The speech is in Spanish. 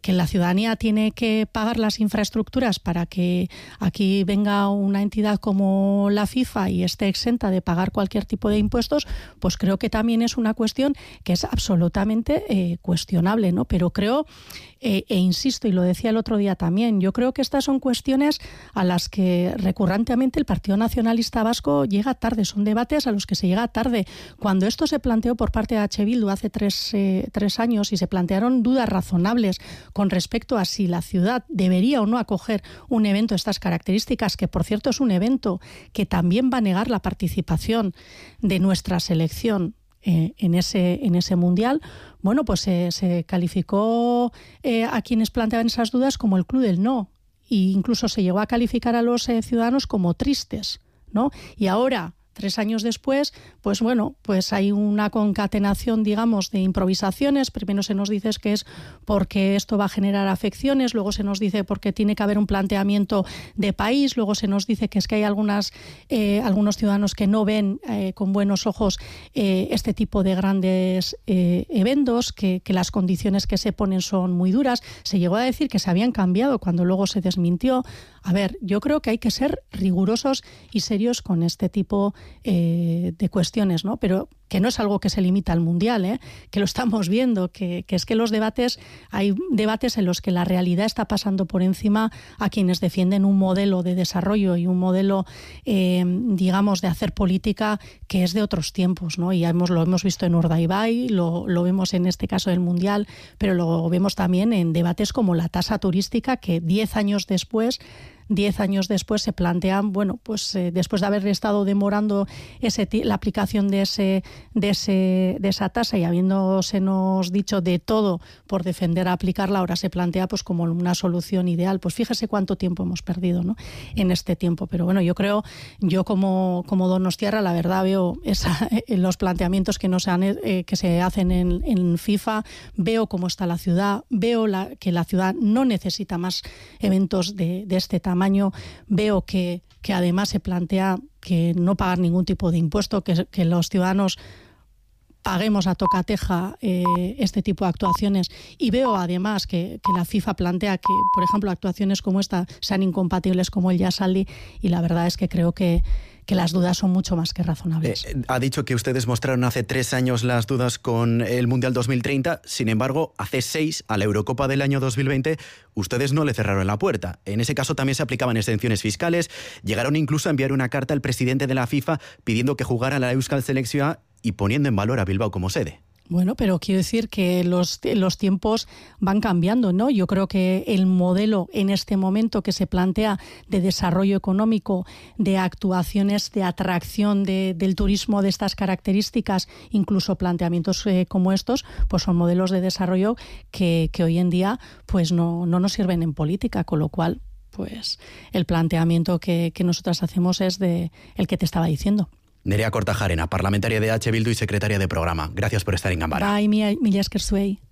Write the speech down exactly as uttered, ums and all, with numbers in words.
que la ciudadanía tiene que pagar las infraestructuras para que aquí venga una entidad como la FIFA y esté exenta de pagar cualquier tipo de impuestos, pues creo que también es una cuestión que es absolutamente eh, cuestionable, ¿no? Pero creo, eh, e insisto, y lo decía el otro día también, yo creo que estas son cuestiones a las que recurrentemente el Partido Nacionalista Vasco llega tarde, son debates a los que se llega tarde. Cuando esto se planteó por parte de H. Bildu hace tres, eh, tres años y se plantearon dudas razonables con respecto a si la ciudad debería o no acoger un evento de estas características, que por cierto es un evento que también va a negar la participación de nuestra selección eh, en ese en ese mundial, bueno, pues eh, se calificó eh, a quienes planteaban esas dudas como el club del no, e incluso se llegó a calificar a los eh, ciudadanos como tristes, ¿no? Y ahora, tres años después, pues bueno, pues hay una concatenación, digamos, de improvisaciones. Primero se nos dice que es porque esto va a generar afecciones, luego se nos dice porque tiene que haber un planteamiento de país, luego se nos dice que es que hay algunas, eh, algunos ciudadanos que no ven eh, con buenos ojos eh, este tipo de grandes eh, eventos, que, que las condiciones que se ponen son muy duras. Se llegó a decir que se habían cambiado cuando luego se desmintió. A ver, yo creo que hay que ser rigurosos y serios con este tipo eh, de cuestiones, ¿no? Pero que no es algo que se limita al Mundial, ¿eh? Que lo estamos viendo, que, que es que los debates, hay debates en los que la realidad está pasando por encima a quienes defienden un modelo de desarrollo y un modelo, eh, digamos, de hacer política que es de otros tiempos, ¿no? Y hemos, lo hemos visto en Urdaibai, lo, lo vemos en este caso del Mundial, pero lo vemos también en debates como la tasa turística, que diez años después Diez años después se plantean, bueno, pues eh, después de haber estado demorando ese, la aplicación de ese, de ese, de esa tasa y habiéndosenos dicho de todo por defender a aplicarla, ahora se plantea pues como una solución ideal. Pues fíjese cuánto tiempo hemos perdido, ¿no? En este tiempo. Pero bueno, yo creo, yo como, como donostiarra, la verdad veo esa, los planteamientos que nos han, eh, que se hacen en, en FIFA, veo cómo está la ciudad, veo la, que la ciudad no necesita más eventos de, de este tamaño. Veo que, que además se plantea que no pagar ningún tipo de impuesto, que, que los ciudadanos paguemos a tocateja eh, este tipo de actuaciones, y veo además que, que la FIFA plantea que, por ejemplo, actuaciones como esta sean incompatibles como el Yasaldi, y la verdad es que creo que que las dudas son mucho más que razonables. Eh, ha dicho que ustedes mostraron hace tres años las dudas con el Mundial dos mil treinta, sin embargo, hace seis, a la Eurocopa del año dos mil veinte, ustedes no le cerraron la puerta. En ese caso también se aplicaban exenciones fiscales, llegaron incluso a enviar una carta al presidente de la FIFA pidiendo que jugara la Euskal Selección y poniendo en valor a Bilbao como sede. Bueno, pero quiero decir que los, los tiempos van cambiando, ¿no? Yo creo que el modelo en este momento que se plantea de desarrollo económico, de actuaciones de atracción de, del turismo de estas características, incluso planteamientos eh, como estos, pues son modelos de desarrollo que, que hoy en día pues no, no nos sirven en política, con lo cual pues el planteamiento que, que nosotras hacemos es de el que te estaba diciendo. Nerea Kortajarena, parlamentaria de H. Bildu y secretaria de programa. Gracias por estar en Ganbara. Bai, mila esker zuei.